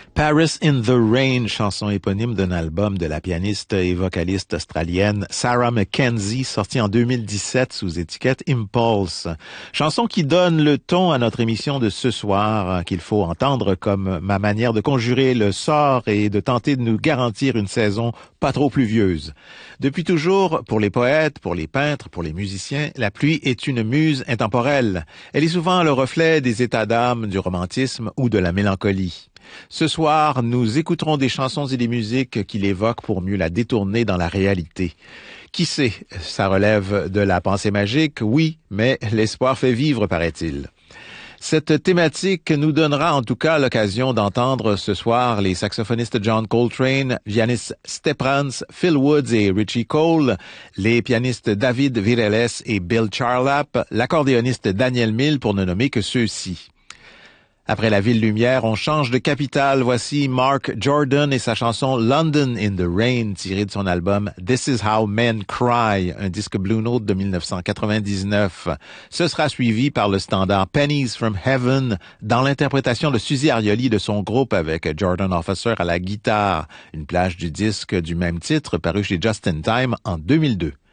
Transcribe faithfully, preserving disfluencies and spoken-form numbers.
Paris in the Rain, chanson éponyme d'un album de la pianiste et vocaliste australienne Sarah Mackenzie, sorti en deux mille dix-sept sous étiquette Impulse. Chanson qui donne le ton à notre émission de ce soir, qu'il faut entendre comme ma manière de conjurer le sort et de tenter de nous garantir une saison pas trop pluvieuse. Depuis toujours, pour les poètes, pour les peintres, pour les musiciens, la pluie est une muse intemporelle. Elle est souvent le reflet des états d'âme, du romantisme ou de la mélancolie. Ce soir, nous écouterons des chansons et des musiques qui l'évoquent pour mieux la détourner dans la réalité. Qui sait, ça relève de la pensée magique, oui, mais l'espoir fait vivre, paraît-il. Cette thématique nous donnera en tout cas l'occasion d'entendre ce soir les saxophonistes John Coltrane, Giannis Stepranz, Phil Woods et Richie Cole, les pianistes David Virelles et Bill Charlap, l'accordéoniste Daniel Mill pour ne nommer que ceux-ci. Après la ville lumière, on change de capitale. Voici Mark Jordan et sa chanson London in the Rain, tirée de son album This Is How Men Cry, un disque Blue Note de dix-neuf cent quatre-vingt-dix-neuf. Ce sera suivi par le standard Pennies from Heaven, dans l'interprétation de Suzy Arioli de son groupe avec Jordan Officer à la guitare, une plage du disque du même titre paru chez Just in Time en deux mille deux.